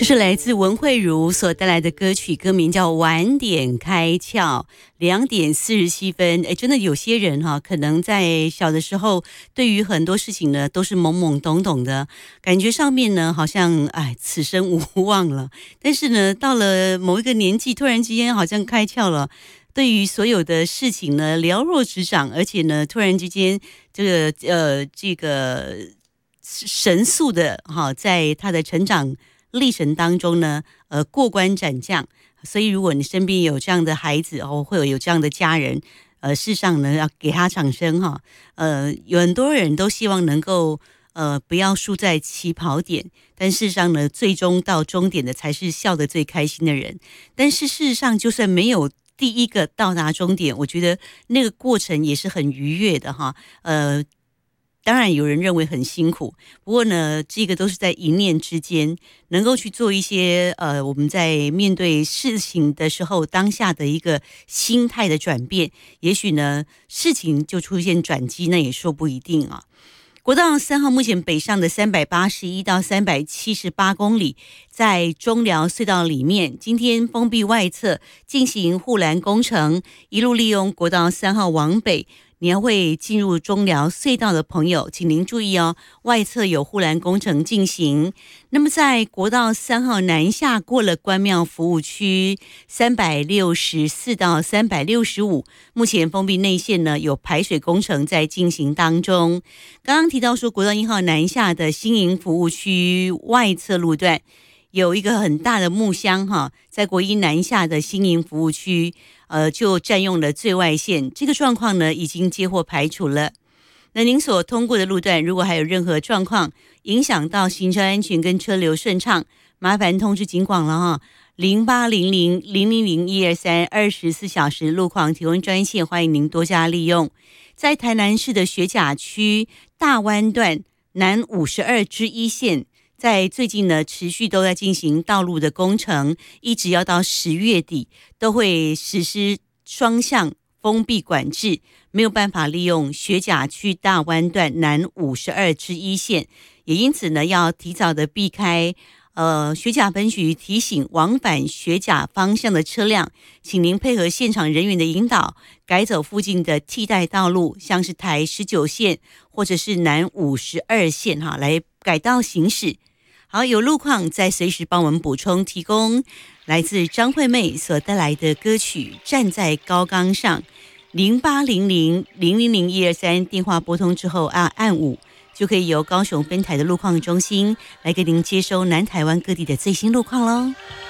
这是来自文慧茹所带来的歌曲，歌名叫《晚点开窍》，2:47。真的有些人可能在小的时候，对于很多事情呢都是懵懵懂懂的，感觉上面呢好像此生无望了。但是呢，到了某一个年纪，突然之间好像开窍了。对于所有的事情呢了若指掌，而且呢突然之间这个神速的在他的成长历程当中呢过关斩将。所以如果你身边有这样的孩子会有这样的家人，事实上呢要给他掌声有很多人都希望能够不要输在起跑点，但事实上呢最终到终点的才是笑得最开心的人。但是事实上就算没有第一个到达终点，我觉得那个过程也是很愉悦的当然有人认为很辛苦，不过呢这个都是在一念之间，能够去做一些我们在面对事情的时候当下的一个心态的转变，也许呢事情就出现转机，那也说不一定啊。国道3号目前北上的381到378公里，在中寮隧道里面，今天封闭外侧进行护栏工程，一路利用国道3号往北。你要会进入中寮隧道的朋友，请您注意外侧有护栏工程进行。那么在国道3号南下过了关庙服务区364到365，目前封闭内线呢有排水工程在进行当中。刚刚提到说国道1号南下的新营服务区外侧路段有一个很大的木箱在国一南下的新营服务区就占用了最外线，这个状况呢已经接获排除了。那您所通过的路段如果还有任何状况影响到行车安全跟车流顺畅，麻烦通知警广了0800000123 24小时路况提供专线，欢迎您多加利用。在台南市的学甲区大湾段南52支一线，在最近呢持续都在进行道路的工程，一直要到10月底都会实施双向封闭管制，没有办法利用学甲区大湾段南52支一线，也因此呢要提早的避开学甲分局提醒往返学甲方向的车辆，请您配合现场人员的引导，改走附近的替代道路，像是台19线或者是南52线来改道行驶。好，有路况再随时帮我们补充提供。来自张惠妹所带来的歌曲《站在高岗上》，0800000123电话拨通之后按5，就可以由高雄分台的路况中心来给您接收南台湾各地的最新路况咯。